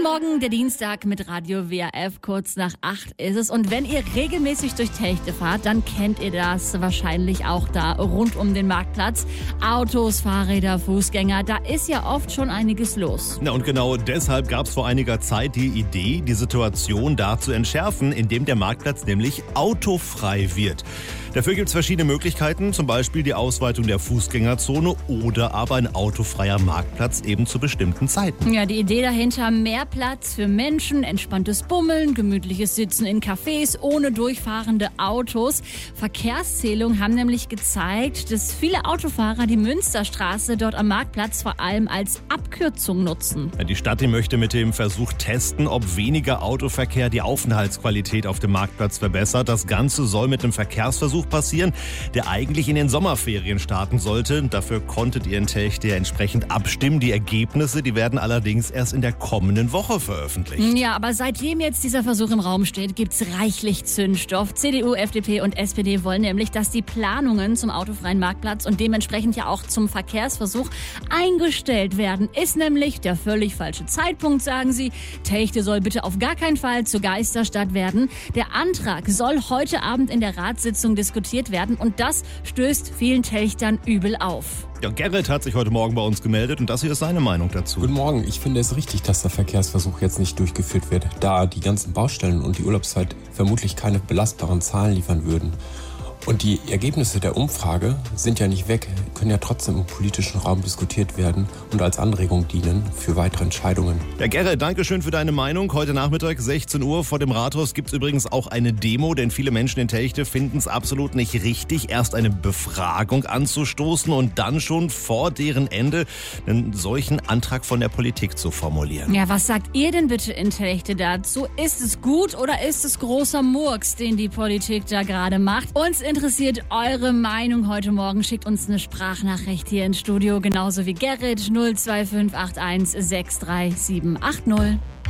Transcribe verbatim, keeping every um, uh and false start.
Guten Morgen, der Dienstag mit Radio W R F, kurz nach acht ist es. Und wenn ihr regelmäßig durch Telchte fahrt, dann kennt ihr das wahrscheinlich auch da rund um den Marktplatz. Autos, Fahrräder, Fußgänger, da ist ja oft schon einiges los. Na und genau deshalb gab es vor einiger Zeit die Idee, die Situation da zu entschärfen, indem der Marktplatz nämlich autofrei wird. Dafür gibt es verschiedene Möglichkeiten, zum Beispiel die Ausweitung der Fußgängerzone oder aber ein autofreier Marktplatz eben zu bestimmten Zeiten. Ja, die Idee dahinter, mehr Platz für Menschen, entspanntes Bummeln, gemütliches Sitzen in Cafés ohne durchfahrende Autos. Verkehrszählungen haben nämlich gezeigt, dass viele Autofahrer die Münsterstraße dort am Marktplatz vor allem als Abkürzung nutzen. Ja, die Stadt die möchte mit dem Versuch testen, ob weniger Autoverkehr die Aufenthaltsqualität auf dem Marktplatz verbessert. Das Ganze soll mit einem Verkehrsversuch passieren, der eigentlich in den Sommerferien starten sollte. Dafür konntet ihr in Telchte ja entsprechend abstimmen. Die Ergebnisse, die werden allerdings erst in der kommenden Woche veröffentlicht. Ja, aber seitdem jetzt dieser Versuch im Raum steht, gibt's reichlich Zündstoff. C D U, F D P und S P D wollen nämlich, dass die Planungen zum autofreien Marktplatz und dementsprechend ja auch zum Verkehrsversuch eingestellt werden. Ist nämlich der völlig falsche Zeitpunkt, sagen sie. Telchte soll bitte auf gar keinen Fall zur Geisterstadt werden. Der Antrag soll heute Abend in der Ratssitzung diskutiert werden und das stößt vielen Telchtern übel auf. Ja, Gerrit hat sich heute Morgen bei uns gemeldet und das hier ist seine Meinung dazu. Guten Morgen, ich finde es richtig, dass der Verkehrsversuch jetzt nicht durchgeführt wird, da die ganzen Baustellen und die Urlaubszeit vermutlich keine belastbaren Zahlen liefern würden. Und die Ergebnisse der Umfrage sind ja nicht weg, können ja trotzdem im politischen Raum diskutiert werden und als Anregung dienen für weitere Entscheidungen. Ja, Gerrit, danke schön für deine Meinung. Heute Nachmittag, sechzehn Uhr, vor dem Rathaus gibt es übrigens auch eine Demo, denn viele Menschen in Telchte finden es absolut nicht richtig, erst eine Befragung anzustoßen und dann schon vor deren Ende einen solchen Antrag von der Politik zu formulieren. Ja, was sagt ihr denn bitte in Telchte dazu? Ist es gut oder ist es großer Murks, den die Politik da gerade macht? Uns interessiert eure Meinung heute Morgen. Schickt uns eine Sprachnachricht hier ins Studio, genauso wie Gerrit null zwei fünf acht eins sechs drei sieben acht null.